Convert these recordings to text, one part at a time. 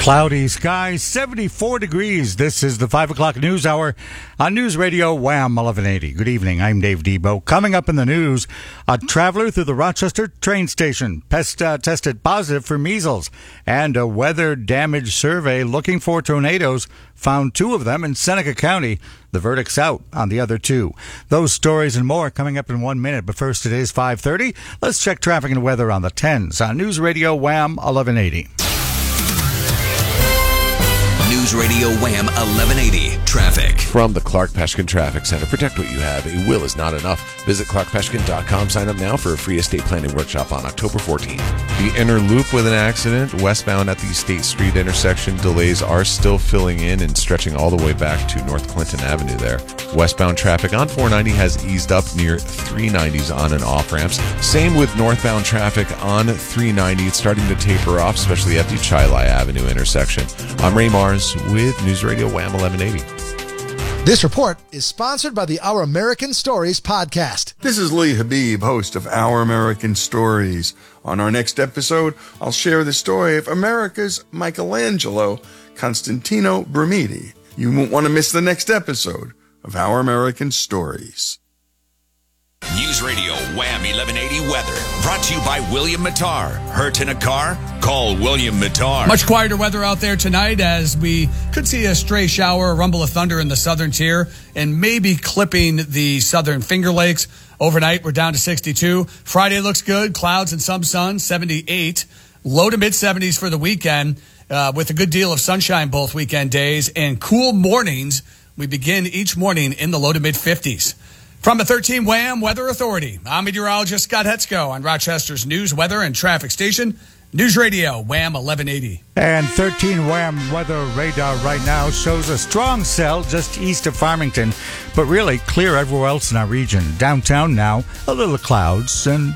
Cloudy skies, 74 degrees. This is the 5 o'clock news hour on News Radio Wham 1180. Good evening. I'm Dave Debo. Coming up in the news, a traveler through the Rochester train station tested positive for measles, and a weather damage survey looking for tornadoes found 2 of them in Seneca County. The verdict's out on the other 2. Those stories and more coming up in 1 minute. But first, it is 5:30. Let's check traffic and weather on the 10s on News Radio Wham 1180. News Radio Wham 1180 Traffic. From the Clark Peshkin Traffic Center, protect what you have. A will is not enough. Visit clarkpeshkin.com. Sign up now for a free estate planning workshop on October 14th. The inner loop with an accident westbound at the State Street intersection. Delays are still filling in and stretching all the way back to North Clinton Avenue there. Westbound traffic on 490 has eased up near 390s on and off ramps. Same with northbound traffic on 390. It's starting to taper off, especially at the Chilai Avenue intersection. I'm Ray Mars with News Radio Wham 1180. This report is sponsored by the Our American Stories podcast. This is Lee Habib, host of Our American Stories. On our next episode, I'll share the story of America's Michelangelo, Constantino Brumidi. You won't want to miss the next episode of Our American Stories. News Radio Wham 1180 Weather, brought to you by William Mattar. Hurt in a car? Call William Mattar. Much quieter weather out there tonight, as we could see a stray shower, a rumble of thunder in the southern tier, and maybe clipping the southern Finger Lakes. Overnight, we're down to 62. Friday looks good. Clouds and some sun, 78. Low to mid-70s for the weekend, with a good deal of sunshine both weekend days, and cool mornings. We begin each morning in the low to mid-50s. From the 13 Wham Weather Authority, I'm meteorologist Scott Hetzko on Rochester's news, weather, and traffic station, News Radio Wham 1180. And 13 Wham weather radar right now shows a strong cell just east of Farmington, but really clear everywhere else in our region. Downtown now, a little clouds and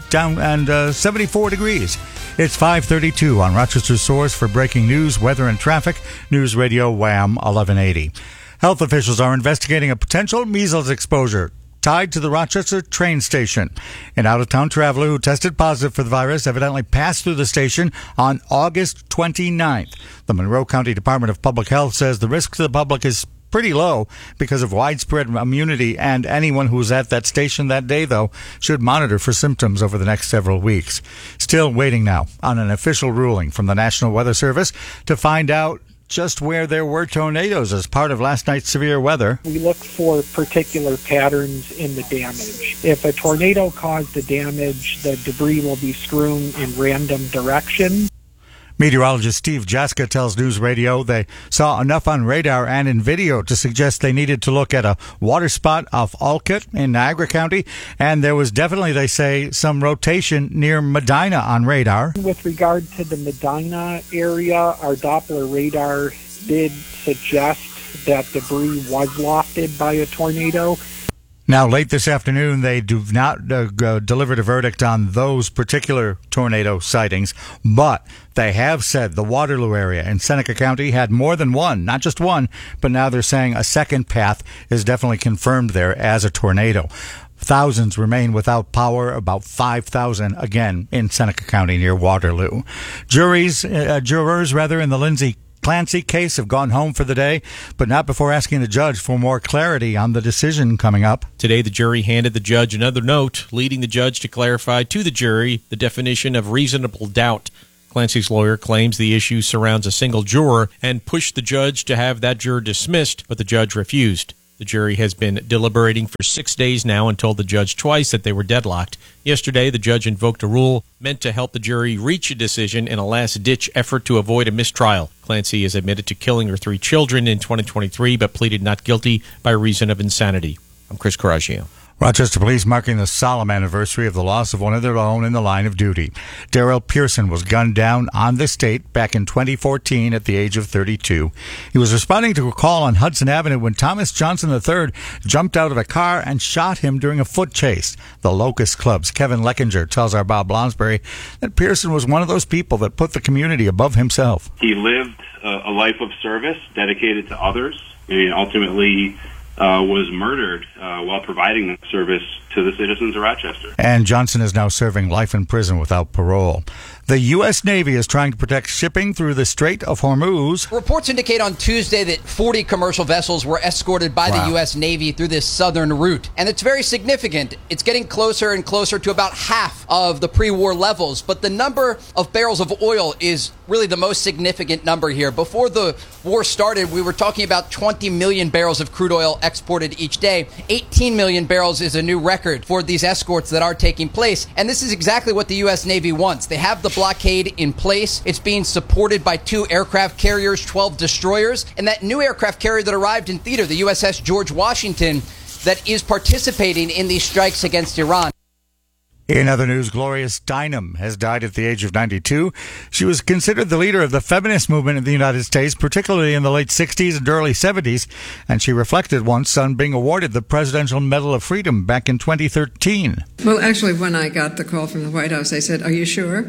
74 degrees. It's 5:32 on Rochester's source for breaking news, weather, and traffic, News Radio Wham 1180. Health officials are investigating a potential measles exposure tied to the Rochester train station. An out-of-town traveler who tested positive for the virus evidently passed through the station on August 29th. The Monroe County Department of Public Health says the risk to the public is pretty low because of widespread immunity, and anyone who was at that station that day, though, should monitor for symptoms over the next several weeks. Still waiting now on an official ruling from the National Weather Service to find out just where there were tornadoes as part of last night's severe weather. We look for particular patterns in the damage. If a tornado caused the damage, the debris will be strewn in random directions. Meteorologist Steve Jaska tells News Radio they saw enough on radar and in video to suggest they needed to look at a water spot off Olcott in Niagara County, and there was definitely, they say, some rotation near Medina on radar. With regard to the Medina area, our Doppler radar did suggest that debris was lofted by a tornado. Now, late this afternoon, they do not delivered a verdict on those particular tornado sightings, but they have said the Waterloo area in Seneca County had more than one, not just one, but now they're saying a second path is definitely confirmed there as a tornado. Thousands remain without power, about 5,000 again in Seneca County near Waterloo. Jurors in the Lindsay Clancy case have gone home for the day, but not before asking the judge for more clarity on the decision coming up. Today, the jury handed the judge another note, leading the judge to clarify to the jury the definition of reasonable doubt. Clancy's lawyer claims the issue surrounds a single juror and pushed the judge to have that juror dismissed, but the judge refused. The jury has been deliberating for 6 days now and told the judge twice that they were deadlocked. Yesterday, the judge invoked a rule meant to help the jury reach a decision in a last-ditch effort to avoid a mistrial. Clancy is admitted to killing her 3 children in 2023, but pleaded not guilty by reason of insanity. I'm Chris Coraggio. Rochester police marking the solemn anniversary of the loss of one of their own in the line of duty. Darrell Pearson was gunned down on the state back in 2014 at the age of 32. He was responding to a call on Hudson Avenue when Thomas Johnson III jumped out of a car and shot him during a foot chase. The Locust Club's Kevin Leckinger tells our Bob Lonsberry that Pearson was one of those people that put the community above himself. He lived a life of service dedicated to others, and ultimately was murdered while providing that service to the citizens of Rochester. And Johnson is now serving life in prison without parole. The U.S. Navy is trying to protect shipping through the Strait of Hormuz. Reports indicate on Tuesday that 40 commercial vessels were escorted by the U.S. Navy through this southern route. And it's very significant. It's getting closer and closer to about half of the pre-war levels. But the number of barrels of oil is really the most significant number here. Before the war started, we were talking about 20 million barrels of crude oil exported each day. 18 million barrels is a new record for these escorts that are taking place. And this is exactly what the U.S. Navy wants. They have the blockade in place. It's being supported by 2 aircraft carriers, 12 destroyers, and that new aircraft carrier that arrived in theater, the USS George Washington, that is participating in these strikes against Iran. In other news, Gloria Steinem has died at the age of 92. She was considered the leader of the feminist movement in the United States, particularly in the late 60s and early 70s, and she reflected once on being awarded the Presidential Medal of Freedom back in 2013. Well, actually, when I got the call from the White House, I said, "Are you sure?"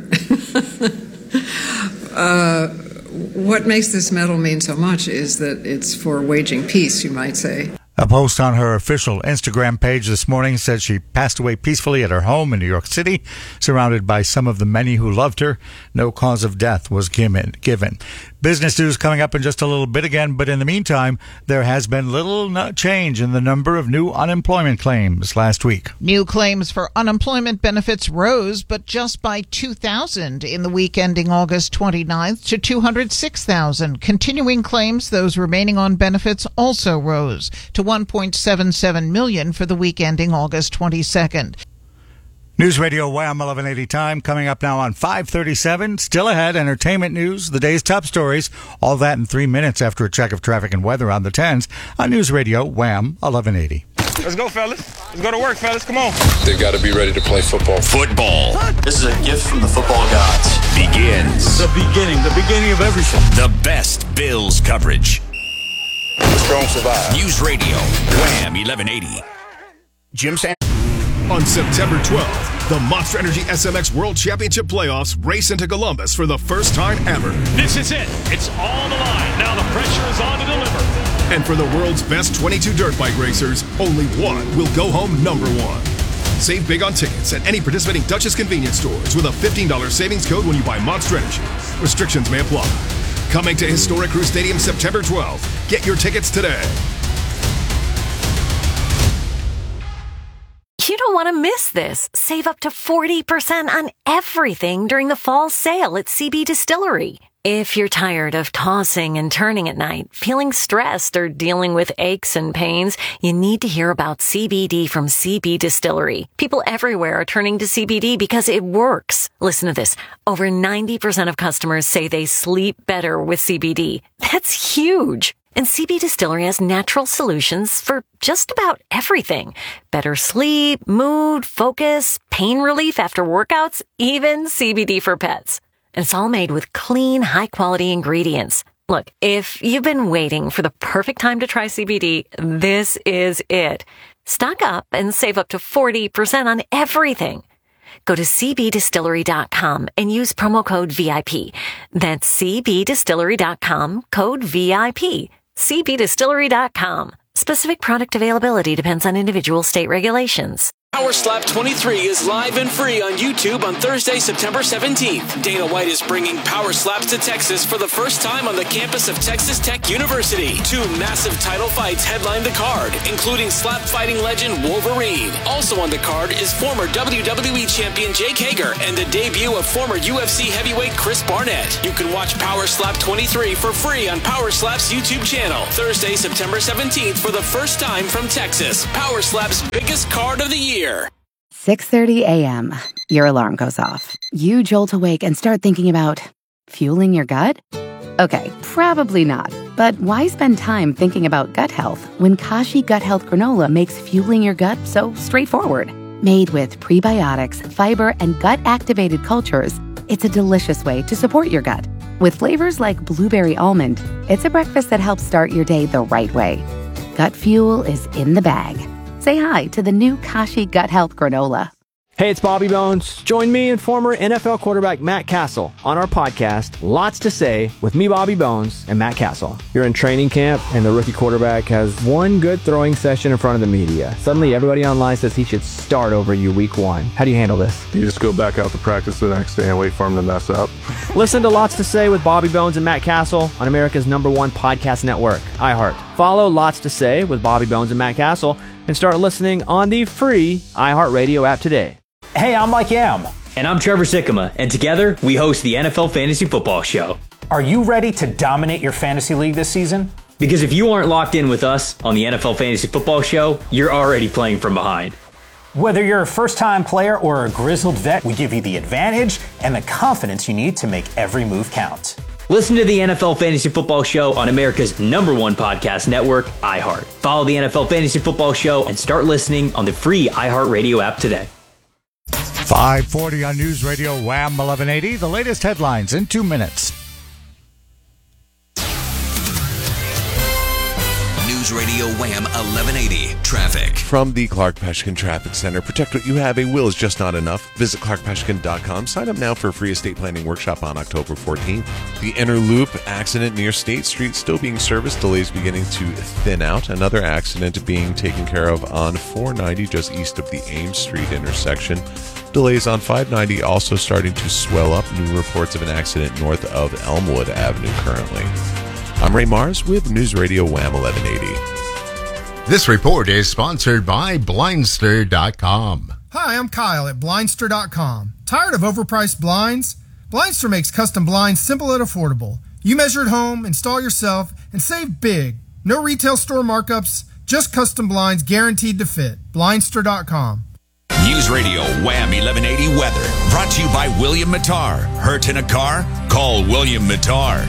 What makes this medal mean so much is that it's for waging peace, you might say. A post on her official Instagram page this morning said she passed away peacefully at her home in New York City, surrounded by some of the many who loved her. No cause of death was given. Business news coming up in just a little bit again, but in the meantime, there has been little change in the number of new unemployment claims last week. New claims for unemployment benefits rose, but just by 2,000 in the week ending August 29th to 206,000. Continuing claims, those remaining on benefits, also rose to 1.77 million for the week ending August 22nd. News Radio Wham 1180 time coming up now on 5:37. Still ahead, entertainment news, the day's top stories, all that in 3 minutes after a check of traffic and weather on the 10s on News Radio Wham 1180. Let's go, fellas. Let's go to work, fellas. Come on. They've got to be ready to play football. Football. This is a gift from the football gods. Begins. The beginning of everything. The best Bills coverage. The strong survive. News Radio Wham 1180. Jim Sand. On September 12th, the Monster Energy SMX World Championship Playoffs race into Columbus for the first time ever. This is it. It's all the line. Now the pressure is on to deliver. And for the world's best 22 dirt bike racers, only one will go home number one. Save big on tickets at any participating Dutchess convenience stores with a $15 savings code when you buy Monster Energy. Restrictions may apply. Coming to Historic Crew Stadium September 12th. Get your tickets today. You don't want to miss this. Save up to 40% on everything during the fall sale at CB Distillery. If you're tired of tossing and turning at night, feeling stressed, or dealing with aches and pains, you need to hear about CBD from CB Distillery. People everywhere are turning to CBD because it works. Listen to this. Over 90% of customers say they sleep better with CBD. That's huge. And CB Distillery has natural solutions for just about everything. Better sleep, mood, focus, pain relief after workouts, even CBD for pets. And it's all made with clean, high-quality ingredients. Look, if you've been waiting for the perfect time to try CBD, this is it. Stock up and save up to 40% on everything. Go to cbdistillery.com and use promo code VIP. That's cbdistillery.com, code VIP. cbdistillery.com. Specific product availability depends on individual state regulations. Power Slap 23 is live and free on YouTube on Thursday, September 17th. Dana White is bringing Power Slaps to Texas for the first time on the campus of Texas Tech University. 2 massive title fights headline the card, including slap fighting legend Wolverine. Also on the card is former WWE champion Jake Hager and the debut of former UFC heavyweight Chris Barnett. You can watch Power Slap 23 for free on Power Slap's YouTube channel. Thursday, September 17th for the first time from Texas. Power Slap's biggest card of the year. 6:30 a.m. Your alarm goes off. You jolt awake and start thinking about fueling your gut? Okay, probably not. But why spend time thinking about gut health when Kashi Gut Health Granola makes fueling your gut so straightforward? Made with prebiotics, fiber, and gut-activated cultures, it's a delicious way to support your gut. With flavors like blueberry almond, it's a breakfast that helps start your day the right way. Gut fuel is in the bag. Say hi to the new Kashi Gut Health Granola. Hey, it's Bobby Bones. Join me and former NFL quarterback Matt Castle on our podcast, Lots to Say, with me, Bobby Bones, and Matt Castle. You're in training camp, and the rookie quarterback has one good throwing session in front of the media. Suddenly, everybody online says he should start over you week one. How do you handle this? You just go back out to practice the next day and wait for him to mess up. Listen to Lots to Say with Bobby Bones and Matt Castle on America's #1 podcast network, iHeart. Follow Lots to Say with Bobby Bones and Matt Castle and start listening on the free iHeartRadio app today. Hey, I'm Mike Yam. And I'm Trevor Sikkema, and together we host the NFL Fantasy Football Show. Are you ready to dominate your fantasy league this season? Because if you aren't locked in with us on the NFL Fantasy Football Show, you're already playing from behind. Whether you're a first-time player or a grizzled vet, we give you the advantage and the confidence you need to make every move count. Listen to the NFL Fantasy Football Show on America's #1 podcast network, iHeart. Follow the NFL Fantasy Football Show and start listening on the free iHeartRadio app today. 540 on News Radio Wham 1180. The latest headlines in 2 minutes. News Radio Wham 1180 Traffic. From the Clark Peshkin Traffic Center, protect what you have. A will is just not enough. Visit clarkpeshkin.com. Sign up now for a free estate planning workshop on October 14th. The Inner Loop accident near State Street still being serviced. Delays beginning to thin out. Another accident being taken care of on 490 just east of the Ames Street intersection. Delays on 590 also starting to swell up. New reports of an accident north of Elmwood Avenue currently. I'm Ray Mars with News Radio Wham 1180. This report is sponsored by Blindster.com. Hi, I'm Kyle at Blindster.com. Tired of overpriced blinds? Blindster makes custom blinds simple and affordable. You measure at home, install yourself, and save big. No retail store markups, just custom blinds guaranteed to fit. Blindster.com. News Radio Wham 1180 Weather. Brought to you by William Mattar. Hurt in a car? Call William Mattar.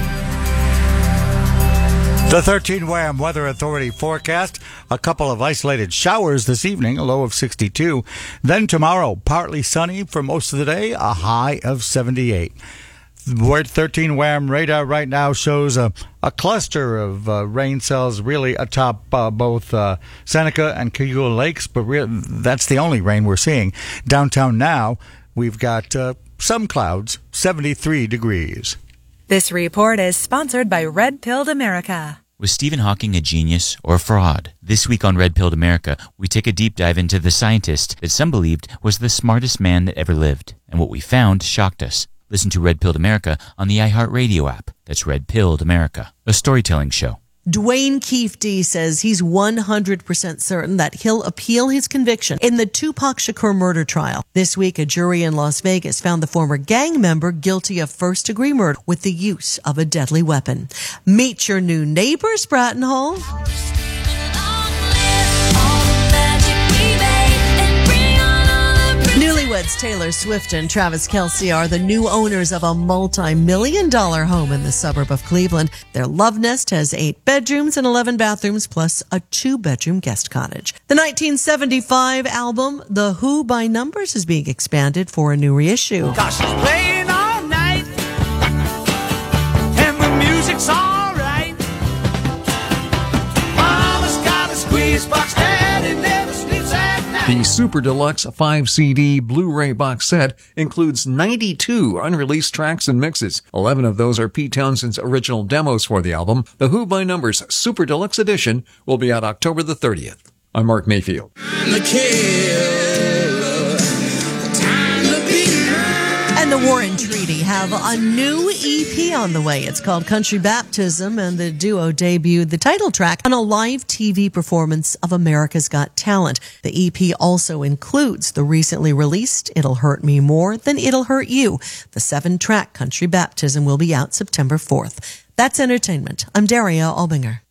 The 13 Wham Weather Authority forecast. A couple of isolated showers this evening, a low of 62. Then tomorrow, partly sunny for most of the day, a high of 78. Where 13 Wham radar right now shows a cluster of rain cells really atop both Seneca and Cayuga Lakes, but that's the only rain we're seeing. Downtown now, we've got some clouds, 73 degrees. This report is sponsored by Red Pilled America. Was Stephen Hawking a genius or a fraud? This week on Red Pilled America, we take a deep dive into the scientist that some believed was the smartest man that ever lived. And what we found shocked us. Listen to Red Pilled America on the iHeartRadio app. That's Red Pilled America, a storytelling show. Dwayne Keefe D says he's 100% certain that he'll appeal his conviction in the Tupac Shakur murder trial. This week, a jury in Las Vegas found the former gang member guilty of first-degree murder with the use of a deadly weapon. Meet your new neighbors, Bratton Hall. Newlyweds Taylor Swift and Travis Kelce are the new owners of a multi-million-dollar home in the suburb of Cleveland. Their love nest has 8 bedrooms and 11 bathrooms, plus a 2-bedroom guest cottage. The 1975 album, The Who by Numbers, is being expanded for a new reissue. Cause she's playing all night, and the music's all right. Mama's got a squeeze box, Daddy never sleeps at night. The Super Deluxe 5-CD Blu-ray box set includes 92 unreleased tracks and mixes. 11 of those are Pete Townshend's original demos for the album. The Who by Numbers Super Deluxe Edition will be out October the 30th. I'm Mark Mayfield. And the Warren Treaty have a new EP on the way. It's called Country Baptism, and the duo debuted the title track on a live TV performance of America's Got Talent. The EP also includes the recently released It'll Hurt Me More Than It'll Hurt You. The 7-track Country Baptism will be out September 4th. That's entertainment. I'm Daria Albinger.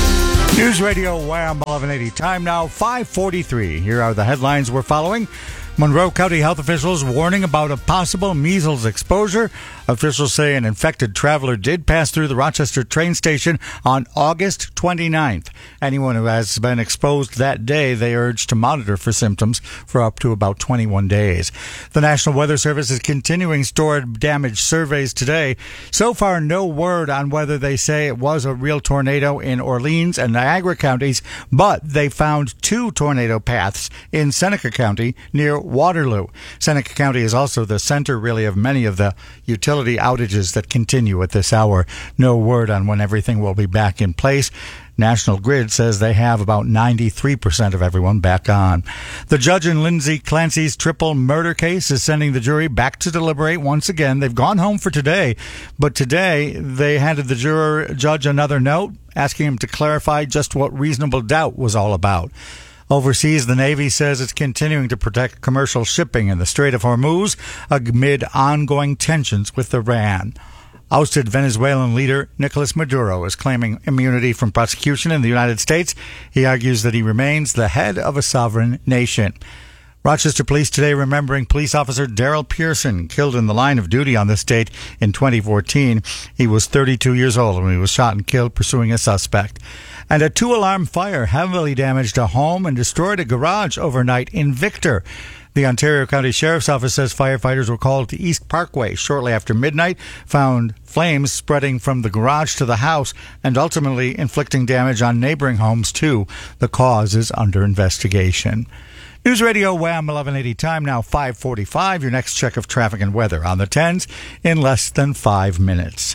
News Radio Wham 1180. Time now 5:43. Here are the headlines we're following. Monroe County health officials warning about a possible measles exposure. Officials say an infected traveler did pass through the Rochester train station on August 29th. Anyone who has been exposed that day, they urge to monitor for symptoms for up to about 21 days. The National Weather Service is continuing storm damage surveys today. So far, no word on whether they say it was a real tornado in Orleans and Niagara counties, but they found 2 tornado paths in Seneca County near Waterloo. Seneca County is also the center, really, of many of the utility outages that continue at this hour. No word on when everything will be back in place. National Grid says they have about 93% of everyone back on. The judge in Lindsay Clancy's triple murder case is sending the jury back to deliberate once again. They've gone home for today, but today they handed the judge another note asking him to clarify just what reasonable doubt was all about. Overseas, the Navy says it's continuing to protect commercial shipping in the Strait of Hormuz amid ongoing tensions with Iran. Ousted Venezuelan leader Nicolas Maduro is claiming immunity from prosecution in the United States. He argues that he remains the head of a sovereign nation. Rochester Police today remembering police officer Daryl Pearson, killed in the line of duty on this date in 2014. He was 32 years old when he was shot and killed pursuing a suspect. And a 2-alarm fire heavily damaged a home and destroyed a garage overnight in Victor. The Ontario County Sheriff's Office says firefighters were called to East Parkway shortly after midnight, found flames spreading from the garage to the house, and ultimately inflicting damage on neighboring homes too. The cause is under investigation. News Radio Wham 1180 time now 5:45. Your next check of traffic and weather on the 10s in less than 5 minutes.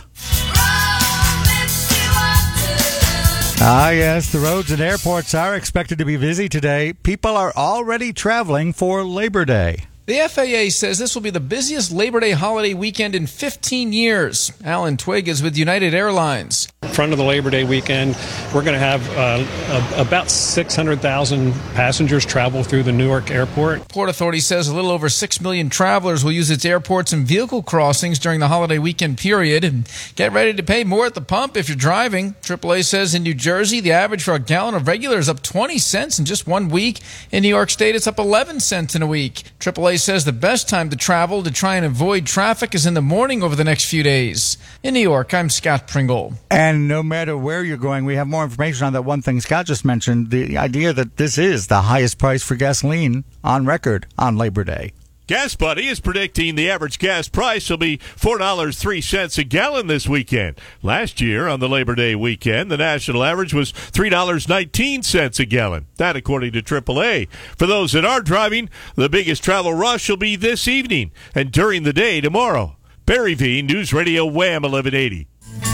Yes, the roads and airports are expected to be busy today. People are already traveling for Labor Day. The FAA says this will be the busiest Labor Day holiday weekend in 15 years. Alan Twigg is with United Airlines. Front of the Labor Day weekend, we're going to have about 600,000 passengers travel through the Newark airport. Port Authority says a little over 6 million travelers will use its airports and vehicle crossings during the holiday weekend period. And get ready to pay more at the pump if you're driving. AAA says in New Jersey, the average for a gallon of regular is up 20 cents in just 1 week. In New York State, it's up 11 cents in a week. AAA says the best time to travel to try and avoid traffic is in the morning over the next few days. In New York, I'm Scott Pringle. And no matter where you're going, we have more information on that one thing Scott just mentioned, the idea that this is the highest price for gasoline on record on Labor Day. Gas Buddy is predicting the average gas price will be $4.03 a gallon this weekend. Last year, on the Labor Day weekend, the national average was $3.19 a gallon. That, according to AAA. For those that are driving, the biggest travel rush will be this evening and during the day tomorrow. Barry V, News Radio Wham 1180.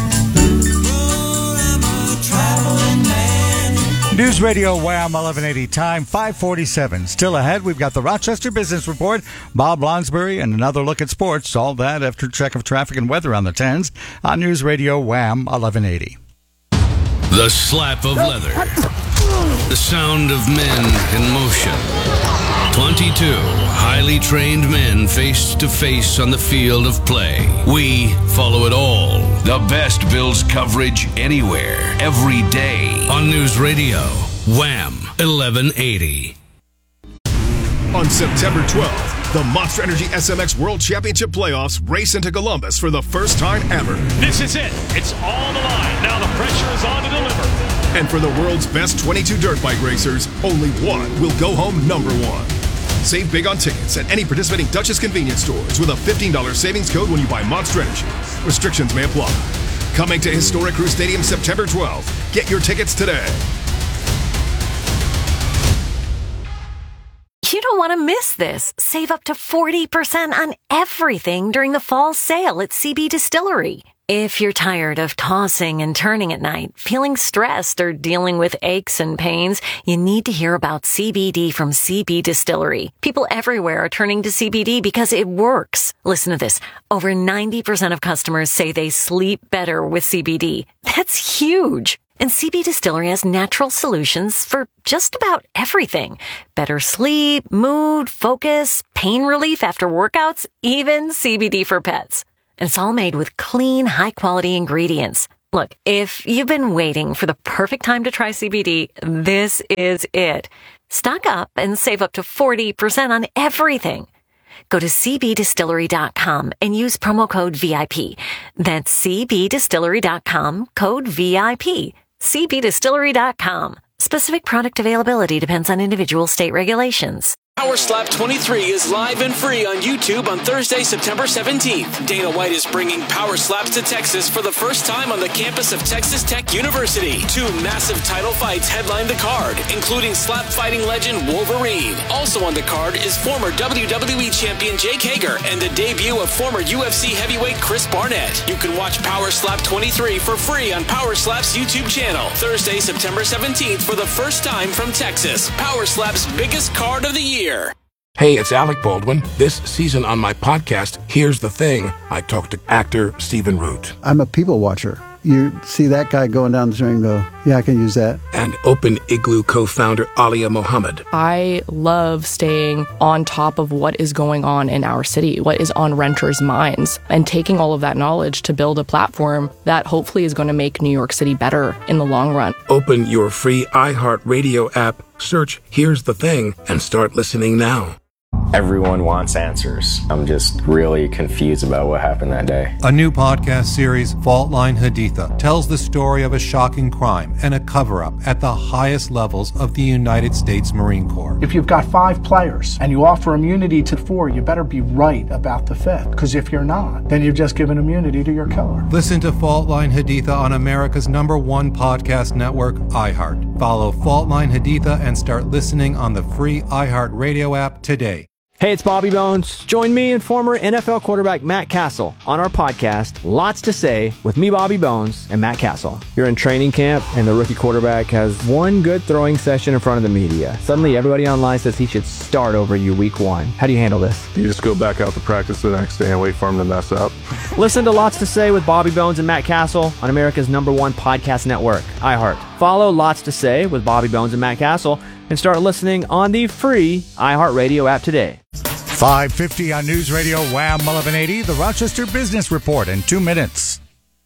News Radio Wham 1180 time 5:47. Still ahead, we've got the Rochester Business Report, Bob Lonsbury, and another look at sports. All that after check of traffic and weather on the 10s on News Radio Wham 1180. The slap of leather. The sound of men in motion. 22 highly trained men face to face on the field of play. We follow it all. The best Bills coverage anywhere, every day. On News Radio, Wham 1180. On September 12th, the Monster Energy SMX World Championship Playoffs race into Columbus for the first time ever. This is it. It's all on the line. Now the pressure is on to deliver. And for the world's best 22 dirt bike racers, only one will go home number one. Save big on tickets at any participating Duchess convenience stores with a $15 savings code when you buy Monster Energy. Restrictions may apply. Coming to Historic Crew Stadium September 12th. Get your tickets today. You don't want to miss this. Save up to 40% on everything during the fall sale at CB Distillery. If you're tired of tossing and turning at night, feeling stressed, or dealing with aches and pains, you need to hear about CBD from CB Distillery. People everywhere are turning to CBD because it works. Listen to this. Over 90% of customers say they sleep better with CBD. That's huge. And CB Distillery has natural solutions for just about everything. Better sleep, mood, focus, pain relief after workouts, even CBD for pets. And it's all made with clean, high-quality ingredients. Look, if you've been waiting for the perfect time to try CBD, this is it. Stock up and save up to 40% on everything. Go to cbdistillery.com and use promo code VIP. That's cbdistillery.com, code VIP. cbdistillery.com. Specific product availability depends on individual state regulations. Power Slap 23 is live and free on YouTube on Thursday, September 17th. Dana White is bringing Power Slaps to Texas for the first time on the campus of Texas Tech University. 2 massive title fights headline the card, including slap fighting legend Wolverine. Also on the card is former WWE champion Jake Hager and the debut of former UFC heavyweight Chris Barnett. You can watch Power Slap 23 for free on Power Slap's YouTube channel. Thursday, September 17th for the first time from Texas. Power Slap's biggest card of the year. Hey, it's Alec Baldwin. This season on my podcast, Here's the Thing, I talk to actor Stephen Root. I'm a people watcher. You see that guy going down the street and go, yeah, I can use that. And Open Igloo co-founder Alia Mohammed. I love staying on top of what is going on in our city, what is on renters' minds, and taking all of that knowledge to build a platform that hopefully is going to make New York City better in the long run. Open your free iHeartRadio app, search Here's the Thing, and start listening now. Everyone wants answers. I'm just really confused about what happened that day. A new podcast series, Fault Line Haditha, tells the story of a shocking crime and a cover-up at the highest levels of the United States Marine Corps. If you've got 5 players and you offer immunity to 4, you better be right about the 5th. Because if you're not, then you've just given immunity to your killer. Listen to Fault Line Haditha on America's #1 podcast network, iHeart. Follow Fault Line Haditha and start listening on the free iHeartRadio app today. Hey, it's Bobby Bones. Join me and former NFL quarterback Matt Castle on our podcast, Lots to Say, with me, Bobby Bones, and Matt Castle. You're in training camp, and the rookie quarterback has one good throwing session in front of the media. Suddenly, everybody online says he should start over you week 1. How do you handle this? You just go back out to practice the next day and wait for him to mess up. Listen to Lots to Say with Bobby Bones and Matt Castle on America's #1 podcast network, iHeart. Follow Lots to Say with Bobby Bones and Matt Castle and start listening on the free iHeartRadio app today. 5:50 on News Radio Wham 1180, the Rochester Business Report in 2 minutes.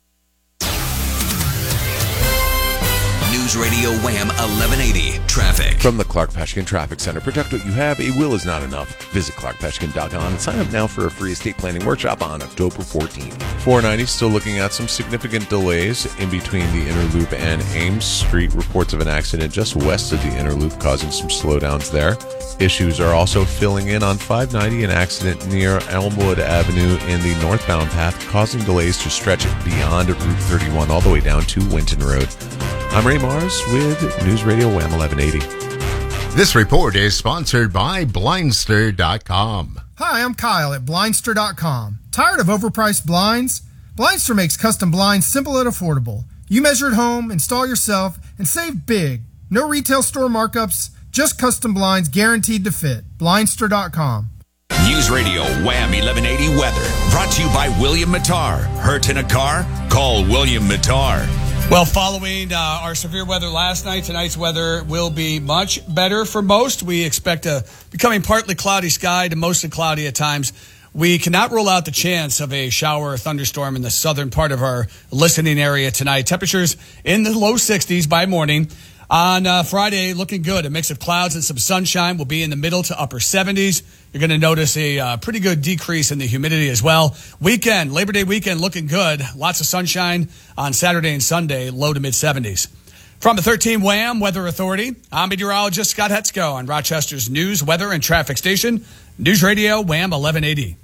News Radio Wham 1180 Traffic. From the Clark Peshkin Traffic Center. Protect what you have. A will is not enough. Visit clarkpeshkin.com and sign up now for a free estate planning workshop on October 14th. 490 still looking at some significant delays in between the Inner Loop and Ames Street. Reports of an accident just west of the Inner Loop causing some slowdowns there. Issues are also filling in on 590, an accident near Elmwood Avenue in the northbound path, causing delays to stretch beyond Route 31 all the way down to Winton Road. I'm Ray Mars with News Radio Wham 1180. This report is sponsored by Blindster.com. Hi, I'm Kyle at Blindster.com. Tired of overpriced blinds? Blindster makes custom blinds simple and affordable. You measure at home, install yourself, and save big. No retail store markups, just custom blinds guaranteed to fit. Blindster.com. News Radio Wham 1180 Weather. Brought to you by William Mattar. Hurt in a car? Call William Mattar. Well, following our severe weather last night, tonight's weather will be much better for most. We expect a becoming partly cloudy sky to mostly cloudy at times. We cannot rule out the chance of a shower or thunderstorm in the southern part of our listening area tonight. Temperatures in the low 60s by morning. On Friday, looking good. A mix of clouds and some sunshine will be in the middle to upper 70s. You're going to notice a pretty good decrease in the humidity as well. Weekend, Labor Day weekend, looking good. Lots of sunshine on Saturday and Sunday, low to mid 70s. From the 13 Wham Weather Authority, I'm meteorologist Scott Hetzko on Rochester's news, weather, and traffic station, News Radio Wham 1180.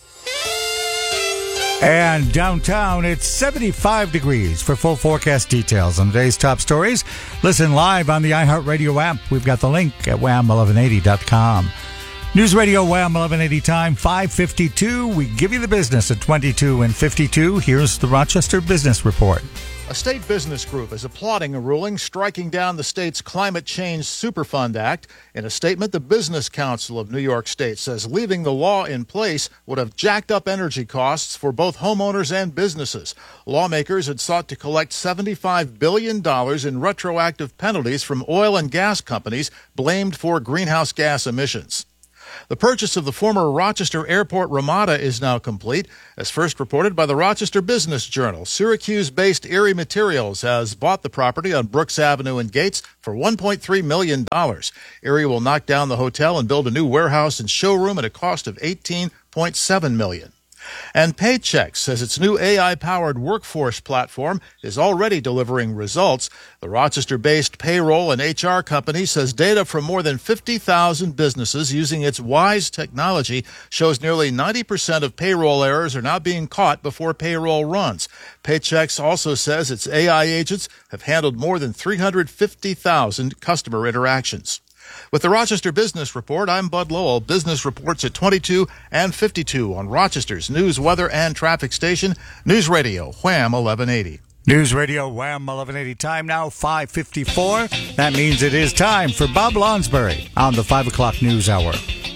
And downtown, it's 75 degrees. For full forecast details on today's top stories, listen live on the iHeartRadio app. We've got the link at wham1180.com. News Radio Wham 1180 time, 5:52. We give you the business at 22 and 52. Here's the Rochester Business Report. A state business group is applauding a ruling striking down the state's Climate Change Superfund Act. In a statement, the Business Council of New York State says leaving the law in place would have jacked up energy costs for both homeowners and businesses. Lawmakers had sought to collect $75 billion in retroactive penalties from oil and gas companies blamed for greenhouse gas emissions. The purchase of the former Rochester Airport Ramada is now complete. As first reported by the Rochester Business Journal, Syracuse-based Erie Materials has bought the property on Brooks Avenue in Gates for $1.3 million. Erie will knock down the hotel and build a new warehouse and showroom at a cost of $18.7 million. And Paychex says its new AI-powered workforce platform is already delivering results. The Rochester-based payroll and HR company says data from more than 50,000 businesses using its WISE technology shows nearly 90% of payroll errors are now being caught before payroll runs. Paychex also says its AI agents have handled more than 350,000 customer interactions. With the Rochester Business Report, I'm Bud Lowell. Business reports at 22 and 52 on Rochester's news, weather, and traffic station, News Radio, Wham 1180. News Radio, Wham 1180. Time now, 5:54. That means it is time for Bob Lonsbury on the 5 o'clock news hour.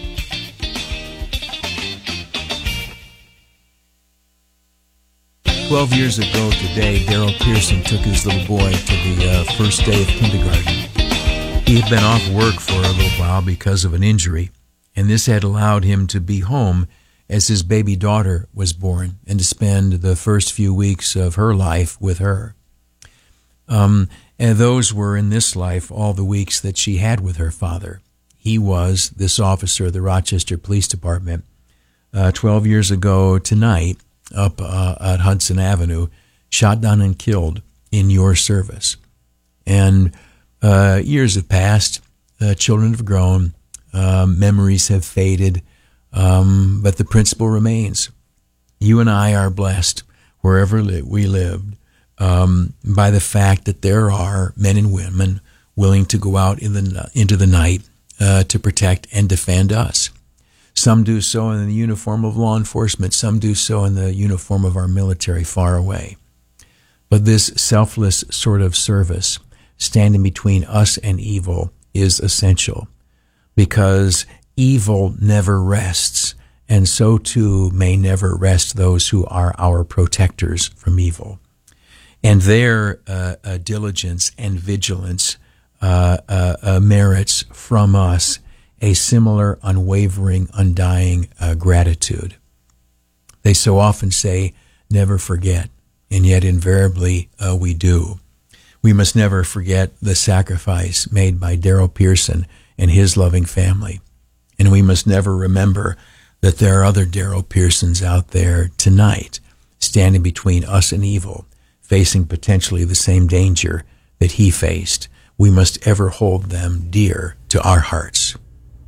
"12 years ago today, Daryl Pearson took his little boy to the first day of kindergarten. He had been off work for a little while because of an injury, and this had allowed him to be home as his baby daughter was born and to spend the first few weeks of her life with her. And those were in this life all the weeks that she had with her father. He was this officer of the Rochester Police Department. 12 years ago tonight, up at Hudson Avenue, shot down and killed in your service. And years have passed, children have grown, memories have faded, but the principle remains. You and I are blessed wherever we lived by the fact that there are men and women willing to go out into the night to protect and defend us. Some do so in the uniform of law enforcement, some do so in the uniform of our military far away. But this selfless sort of service, standing between us and evil, is essential, because evil never rests, and so too may never rest those who are our protectors from evil. And their diligence and vigilance merits from us a similar unwavering, undying gratitude. They so often say, never forget, and yet invariably we do. We must never forget the sacrifice made by Daryl Pearson and his loving family. And we must never remember that there are other Daryl Pearsons out there tonight, standing between us and evil, facing potentially the same danger that he faced. We must ever hold them dear to our hearts.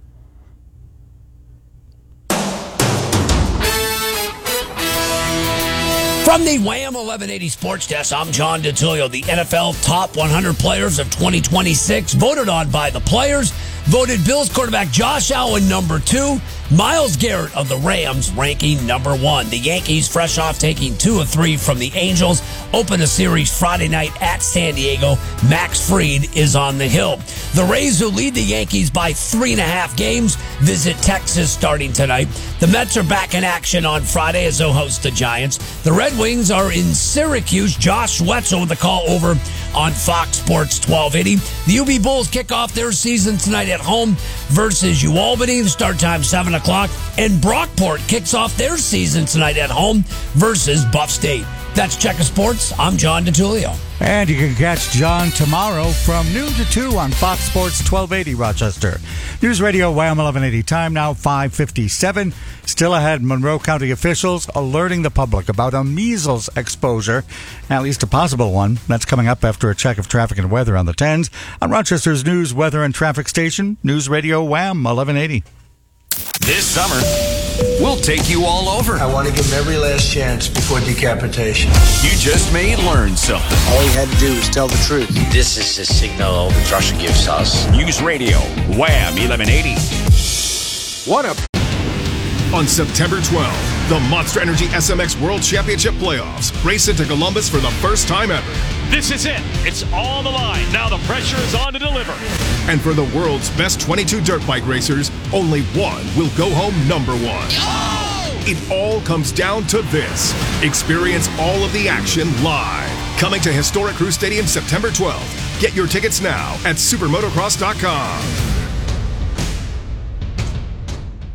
From the Wham 1180 Sports Desk, I'm John DeTullio. The NFL Top 100 Players of 2026, voted on by the players, voted Bills quarterback Josh Allen number 2, Myles Garrett of the Rams ranking number 1. The Yankees, fresh off taking 2 of 3 from the Angels, open a series Friday night at San Diego. Max Fried is on the hill. The Rays, who lead the Yankees by 3.5 games, visit Texas starting tonight. The Mets are back in action on Friday as they'll host the Giants. The Red Wings are in Syracuse. Josh Wetzel with the call over on Fox Sports 1280. The UB Bulls kick off their season tonight at home versus UAlbany. The start time 7 o'clock. And Brockport kicks off their season tonight at home versus Buff State. That's Checker Sports. I'm John DeTullio. And you can catch John tomorrow from noon to 2 on Fox Sports 1280 Rochester. News Radio Wham 1180. Time now 5:57. Still ahead, Monroe County officials alerting the public about a measles exposure, at least a possible one. That's coming up after a check of traffic and weather on the 10s on Rochester's news, weather, and traffic station, News Radio Wham 1180. This summer, we'll take you all over. I want to give him every last chance before decapitation. You just may learn something. All he had to do was tell the truth. This is the signal Russia gives us. News Radio, Wham 1180. What up? On September 12th, the Monster Energy SMX World Championship Playoffs race into Columbus for the first time ever. This is it. It's all the line. Now the pressure is on to deliver. And for the world's best 22 dirt bike racers, only one will go home number 1. Oh! It all comes down to this. Experience all of the action live. Coming to Historic Crew Stadium September 12th. Get your tickets now at supermotocross.com.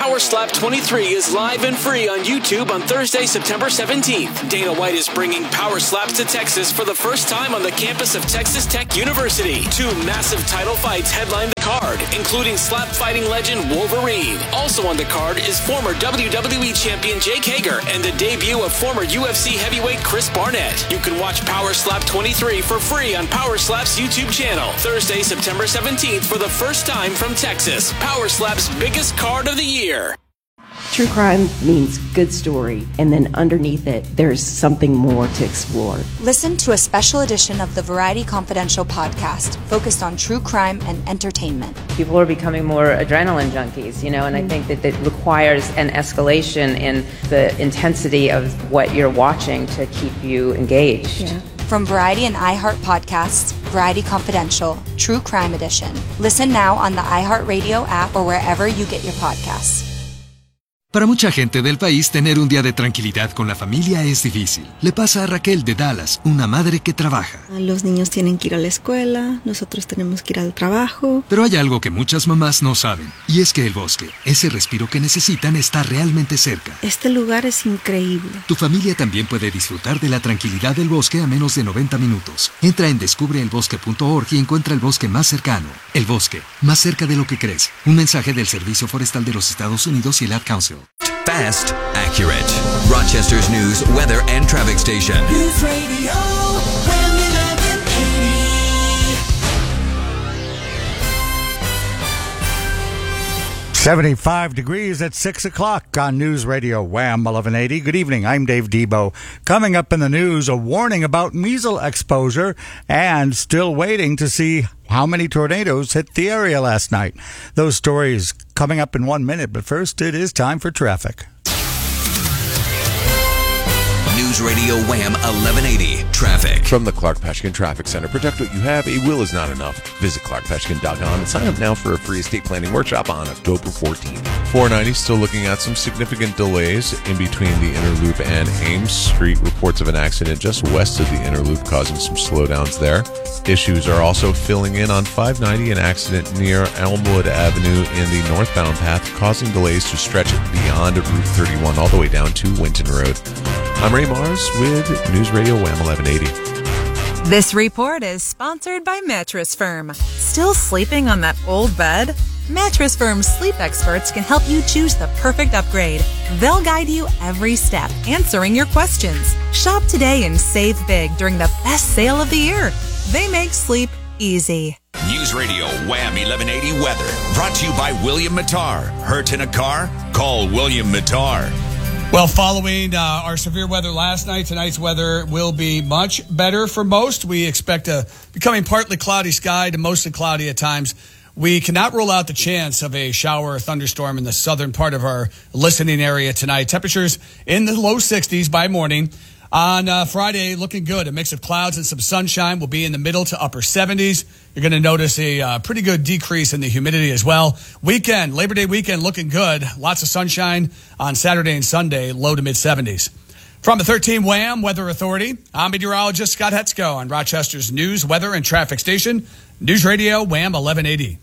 Power Slap 23 is live and free on YouTube on Thursday, September 17th. Dana White is bringing Power Slaps to Texas for the first time on the campus of Texas Tech University. 2 massive title fights headline the card, including slap fighting legend Wolverine. Also on the card is former WWE champion Jake Hager and the debut of former UFC heavyweight Chris Barnett. You can watch Power Slap 23 for free on Power Slap's YouTube channel. Thursday, September 17th for the first time from Texas. Power Slap's biggest card of the year. True crime means good story, and then underneath it, there's something more to explore. Listen to a special edition of the Variety Confidential podcast focused on true crime and entertainment. People are becoming more adrenaline junkies, and I think that it requires an escalation in the intensity of what you're watching to keep you engaged. Yeah. From Variety and iHeart Podcasts, Variety Confidential, True Crime Edition. Listen now on the iHeartRadio app or wherever you get your podcasts. Para mucha gente del país, tener un día de tranquilidad con la familia es difícil. Le pasa a Raquel de Dallas, una madre que trabaja. Los niños tienen que ir a la escuela, nosotros tenemos que ir al trabajo. Pero hay algo que muchas mamás no saben, y es que el bosque, ese respiro que necesitan, está realmente cerca. Este lugar es increíble. Tu familia también puede disfrutar de la tranquilidad del bosque a menos de 90 minutos. Entra en descubreelbosque.org y encuentra el bosque más cercano. El bosque, más cerca de lo que crees. Un mensaje del Servicio Forestal de los Estados Unidos y el Ad Council. Fast, accurate. Rochester's news, weather, and traffic station. News Radio, Wham 1180. 75 degrees at 6 o'clock on News Radio Wham 1180. Good evening. I'm Dave Debo. Coming up in the news, a warning about measles exposure and still waiting to see how many tornadoes hit the area last night. Those stories coming up in 1 minute, but first it is time for traffic. News Radio Wham 1180 Traffic. From the Clark Patchkin Traffic Center. Protect what you have. A will is not enough. Visit clarkpatchkin.com and sign up now for a free estate planning workshop on October 14th. 490 still looking at some significant delays in between the Inner Loop and Ames Street. Reports of an accident just west of the Inner Loop causing some slowdowns there. Issues are also filling in on 590, an accident near Elmwood Avenue in the northbound path, causing delays to stretch beyond Route 31 all the way down to Winton Road. I'm Ray Mars with News Radio Wham 1180. This report is sponsored by Mattress Firm. Still sleeping on that old bed? Mattress Firm's sleep experts can help you choose the perfect upgrade. They'll guide you every step, answering your questions. Shop today and save big during the best sale of the year. They make sleep easy. News Radio Wham 1180 weather. Brought to you by William Mattar. Hurt in a car? Call William Mattar. Well, following our severe weather last night, tonight's weather will be much better for most. We expect a becoming partly cloudy sky to mostly cloudy at times. We cannot rule out the chance of a shower or thunderstorm in the southern part of our listening area tonight. Temperatures in the low 60s by morning. On Friday, looking good. A mix of clouds and some sunshine will be in the middle to upper 70s. You're going to notice a pretty good decrease in the humidity as well. Weekend, Labor Day weekend, looking good. Lots of sunshine on Saturday and Sunday, low to mid 70s. From the 13 Wham Weather Authority, I'm meteorologist Scott Hetzko on Rochester's news, weather, and traffic station, News Radio Wham 1180.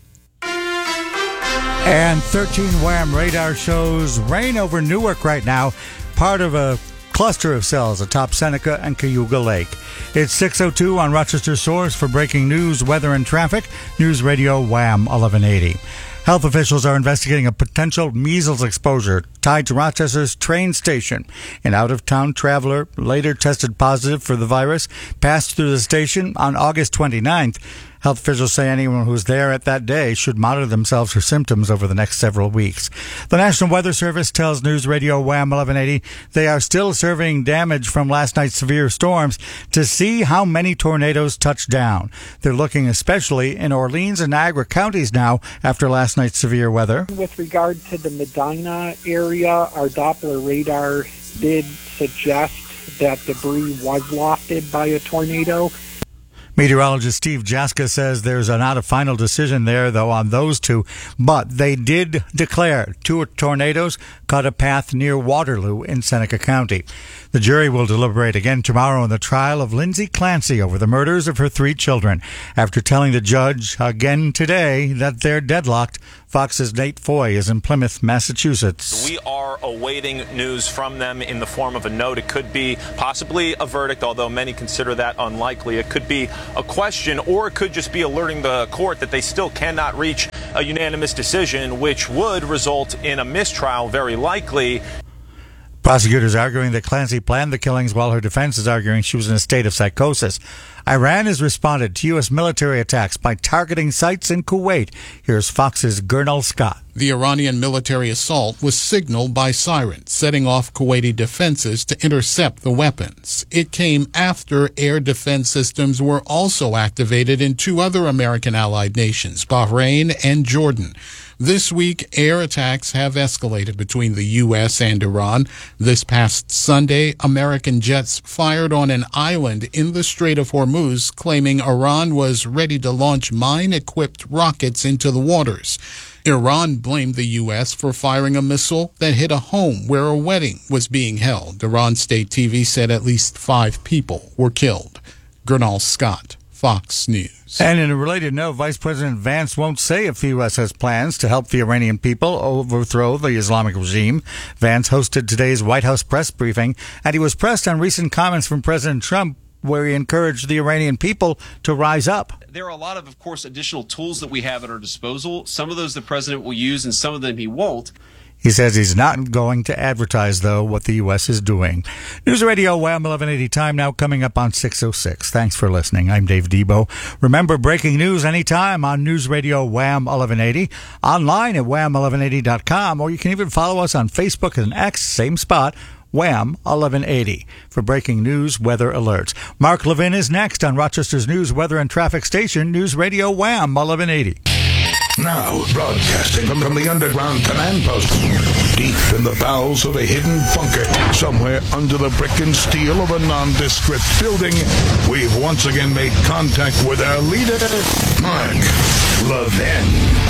And 13 Wham radar shows rain over Newark right now, part of a cluster of cells atop Seneca and Cayuga Lake. It's 6:02 on Rochester Source for breaking news, weather, and traffic. News Radio Wham 1180. Health officials are investigating a potential measles exposure tied to Rochester's train station. An out-of-town traveler later tested positive for the virus, passed through the station on August 29th. Health officials say anyone who was there at that day should monitor themselves for symptoms over the next several weeks. The National Weather Service tells News Radio Wham 1180 they are still surveying damage from last night's severe storms to see how many tornadoes touched down. They're looking especially in Orleans and Niagara counties now after last night's severe weather. With regard to the Medina area, our Doppler radar did suggest that debris was lofted by a tornado. Meteorologist Steve Jaska says there's not a final decision there, though, on those two. But they did declare 2 tornadoes cut a path near Waterloo in Seneca County. The jury will deliberate again tomorrow in the trial of Lindsay Clancy over the murders of her 3 children. After telling the judge again today that they're deadlocked, Fox's Nate Foy is in Plymouth, Massachusetts. We are awaiting news from them in the form of a note. It could be possibly a verdict, although many consider that unlikely. It could be a question, or it could just be alerting the court that they still cannot reach a unanimous decision, which would result in a mistrial, very likely. Prosecutors arguing that Clancy planned the killings, while her defense is arguing she was in a state of psychosis. Iran has responded to U.S. military attacks by targeting sites in Kuwait. Here's Fox's Gernal Scott. The Iranian military assault was signaled by sirens, setting off Kuwaiti defenses to intercept the weapons. It came after air defense systems were also activated in 2 other American allied nations, Bahrain and Jordan. This week, air attacks have escalated between the U.S. and Iran. This past Sunday, American jets fired on an island in the Strait of Hormuz, claiming Iran was ready to launch mine-equipped rockets into the waters. Iran blamed the U.S. for firing a missile that hit a home where a wedding was being held. Iran state TV said at least 5 people were killed. Gernal Scott, Fox News. And in a related note, Vice President Vance won't say if the U.S. has plans to help the Iranian people overthrow the Islamic regime. Vance hosted today's White House press briefing, and he was pressed on recent comments from President Trump where he encouraged the Iranian people to rise up. There are a lot of course, additional tools that we have at our disposal. Some of those the president will use and some of them he won't. He says he's not going to advertise, though, what the U.S. is doing. News Radio Wham 1180 time now coming up on 6:06. Thanks for listening. I'm Dave Debo. Remember, breaking news anytime on News Radio Wham 1180, online at wham1180.com, or you can even follow us on Facebook and X, same spot, Wham 1180, for breaking news weather alerts. Mark Levin is next on Rochester's news, weather, and traffic station, News Radio Wham 1180. Now, broadcasting from the underground command post, deep in the bowels of a hidden bunker, somewhere under the brick and steel of a nondescript building, we've once again made contact with our leader, Mark Levin.